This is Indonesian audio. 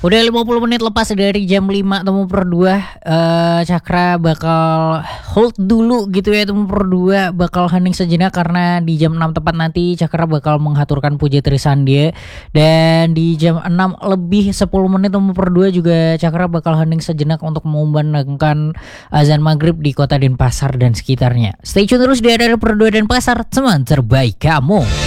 Udah 50 menit lepas dari jam 5 Temu Per 2. Cakra bakal hold dulu gitu ya. Temu Per 2 bakal hening sejenak karena di jam 6 tepat nanti Cakra bakal menghaturkan puja Trisandya. Dan di jam 6 lebih 10 menit Temu Per 2 juga Cakra bakal hening sejenak untuk memandangkan azan maghrib di kota Denpasar dan sekitarnya. Stay tune terus di Radio Per 2 Denpasar, teman terbaik kamu.